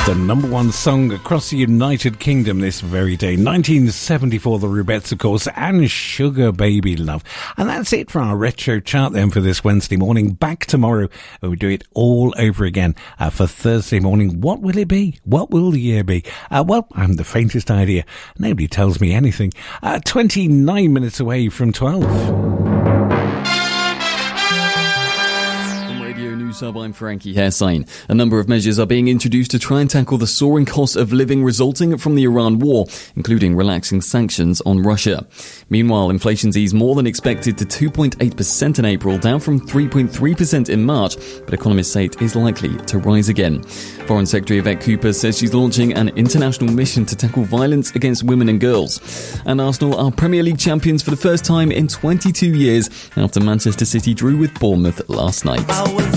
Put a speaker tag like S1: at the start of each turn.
S1: The number one song across the United Kingdom this very day. 1974, the Rubettes, of course, and Sugar Baby Love. And that's it for our retro chart then for this Wednesday morning. Back tomorrow, we'll do it all over again for Thursday morning. What will it be? What will the year be? Well, I haven't the faintest idea. Nobody tells me anything. 29 minutes away from 12.
S2: I'm Frankie Hairsine. A number of measures are being introduced to try and tackle the soaring cost of living resulting from the Iran war, including relaxing sanctions on Russia. Meanwhile, inflation's eased more than expected to 2.8% in April, down from 3.3% in March, but economists say it is likely to rise again. Foreign Secretary Yvette Cooper says she's launching an international mission to tackle violence against women and girls. And Arsenal are Premier League champions for the first time in 22 years after Manchester City drew with Bournemouth last night.